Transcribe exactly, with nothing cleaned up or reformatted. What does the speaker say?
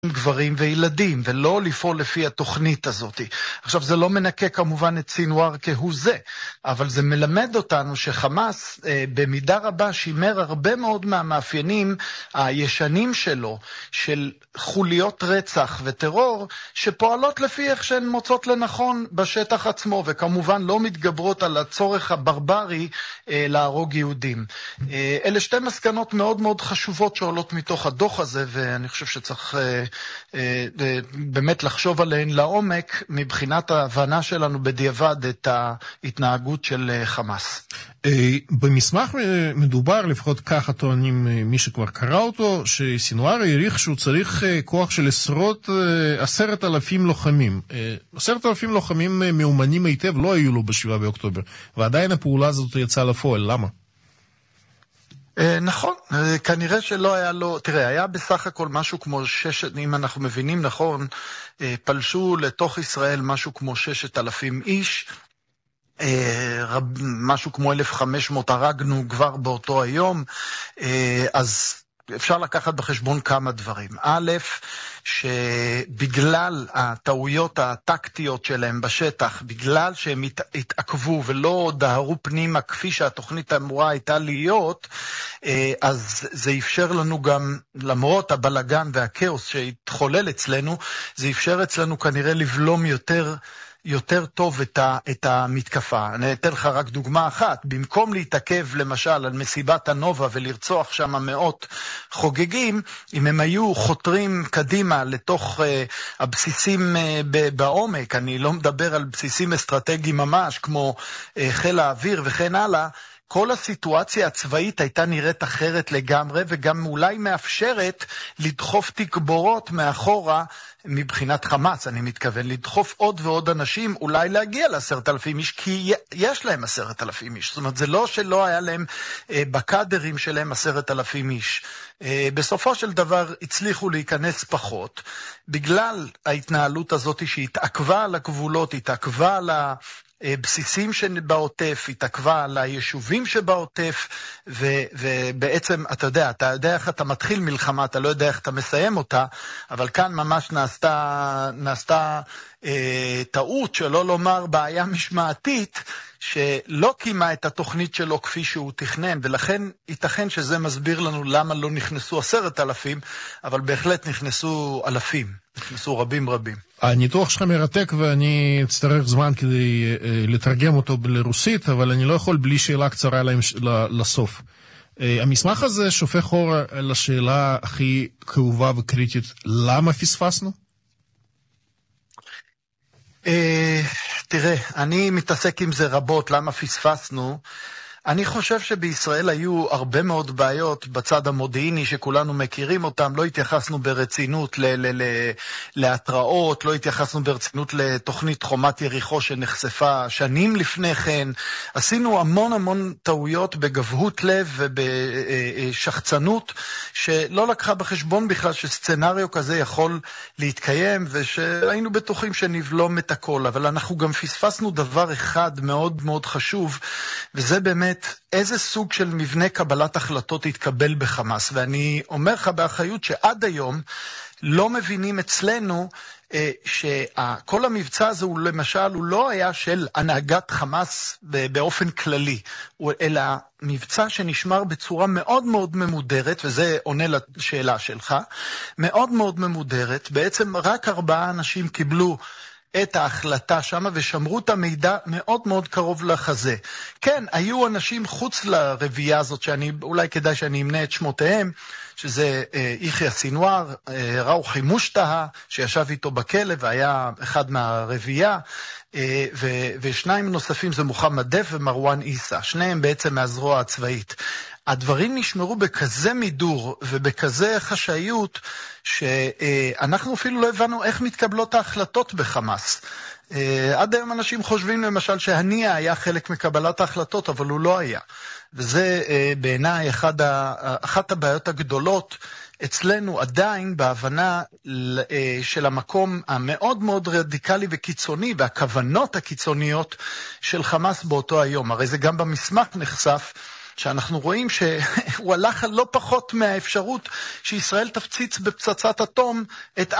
גברים וילדים, ולא לפעול לפי התוכנית הזאת. עכשיו, זה לא מנקה כמובן את סינואר כהוא זה, אבל זה מלמד אותנו שחמאס אה, במידה רבה שימר הרבה מאוד מהמאפיינים הישנים שלו, של חוליות רצח וטרור, שפועלות לפי איך שהן מוצאות לנכון בשטח עצמו, וכמובן לא מתגברות על הצורך הברברי אה, להרוג יהודים. אה, אלה שתי מסקנות מאוד מאוד חשובות שעולות מתוך הדוח הזה, ואני חושב שצריך אה, אה, אה, באמת לחשוב עליהן לעומק, מבחינת ההבנה שלנו בדיעבד את ההתנהגות של אה, חמאס. אה, במסמך מדובר, לפחות ככה טוענים מי שכבר קרא אותו, שסינואר העריך שהוא צריך אה, כוח של עשרות, אה, עשרת אלפים לוחמים. אה, עשרת אלפים לוחמים אה, מאומנים היטב לא היו לו בשבעה באוקטובר, ועדיין הפעולה הזאת יצאה לפועל. למה? נכון, כנראה שלא היה לו, תראה, היה בסך הכל משהו כמו ששת, אם אנחנו מבינים נכון, פלשו לתוך ישראל משהו כמו ששת אלפים איש, משהו כמו אלף וחמש מאות הרגנו כבר באותו היום, אז אפשר לקחת בחשבון כמה דברים. א', שבגלל הטעויות הטקטיות שלהם בשטח, בגלל שהם התעכבו ולא דהרו פנימה כפי שהתוכנית אמורה הייתה להיות, אז זה אפשר לנו גם, למרות הבלגן והכאוס שהתחולל אצלנו, זה אפשר אצלנו כנראה לבלום יותר יותר טוב את, ה, את המתקפה. אני אתן לך רק דוגמה אחת. במקום להתעכב למשל על מסיבת הנובה ולרצוח שם מאות חוגגים, אם הם היו חותרים קדימה לתוך uh, הבסיסים uh, בעומק, אני לא מדבר על בסיסים אסטרטגיים ממש, כמו uh, חיל האוויר וכן הלאה, כל הסיטואציה הצבאית הייתה נראית אחרת לגמרי, וגם אולי מאפשרת לדחוף תקבורות מאחורה מבחינת חמאס. אני מתכוון לדחוף עוד ועוד אנשים, אולי להגיע לעשרת אלפים איש, כי יש להם עשרת אלפים איש. זאת אומרת, זה לא שלא היה להם אה, בקדרים שלהם עשרת אלפים איש. אה, בסופו של דבר הצליחו להיכנס פחות, בגלל ההתנהלות הזאת שהתעכבה על הגבולות, התעכבה על ה... בסיסים שבעוטף, התעכבה על היישובים שבעוטף, ו, ובעצם, אתה יודע, אתה יודע איך אתה מתחיל מלחמה, אתה לא יודע איך אתה מסיים אותה, אבל כאן ממש נעשתה, נעשתה אה, טעות, שלא לומר בעיה משמעתית, שלא קימה את התוכנית שלו כפי שהוא תכנן, ולכן ייתכן שזה מסביר לנו למה לא נכנסו עשרת אלפים, אבל בהחלט נכנסו אלפים, נכנסו רבים רבים. הניתוח שלך מרתק, ואני אצטרך זמן כדי לתרגם אותו לרוסית, אבל אני לא יכול בלי שאלה קצרה לסוף. המסמך הזה שופך אור לשאלה הכי כאובה וקריטית, למה פספסנו? תראה, אני מתעסק עם זה רבות, למה פספסנו. אני חושב שבישראל היו הרבה מאוד בעיות בצד המודיעיני שכולנו מכירים אותם, לא התייחסנו ברצינות ל- ל- ל- להתראות, לא התייחסנו ברצינות לתוכנית חומת יריחו שנחשפה שנים לפני כן, עשינו המון המון טעויות בגבהות לב ובשחצנות שלא לקחה בחשבון בכלל שסצנריו כזה יכול להתקיים, ושהיינו בטוחים שנבלום את הכל, אבל אנחנו גם פספסנו דבר אחד מאוד מאוד חשוב, וזה באמת איזה סוג של מבנה קבלת החלטות יתקבל בחמאס. ואני אומר לך באחריות שעד היום לא מבינים אצלנו אה, שכל המבצע הזה הוא למשל הוא לא היה של הנהגת חמאס באופן כללי, אלא מבצע שנשמר בצורה מאוד מאוד ממודרת, וזה עונה לשאלה שלך, מאוד מאוד ממודרת. בעצם רק ארבעה אנשים קיבלו את ההחלטה שם ושמרו את המידע מאוד מאוד קרוב לחזה. כן, היו אנשים חוץ לרבייה הזאת, שאני, אולי כדאי שאני אמנה את שמותיהם, שזה אה, יחיא סינואר, אה, ראוחי מושטהה, שישב איתו בכלא והיה אחד מהרבייה, אה, ו- ושניים נוספים זה מוחמד דף ומרואן איסה, שניהם בעצם מהזרוע הצבאית. הדברים נשמרו בכזה מידור ובכזה חשאיות, שאנחנו אפילו לא הבנו איך מתקבלות ההחלטות בחמאס. עד היום אנשים חושבים למשל שהנייה היה חלק מקבלת ההחלטות, אבל הוא לא היה. וזה בעיניי אחד ה... אחת הבעיות הגדולות אצלנו עדיין בהבנה של המקום המאוד מאוד רדיקלי וקיצוני, והכוונות הקיצוניות של חמאס באותו היום. הרי זה גם במסמך נחשף, שאנחנו רואים שהוא הלך לא פחות מהאפשרות שישראל תפציץ בפצצת אטום את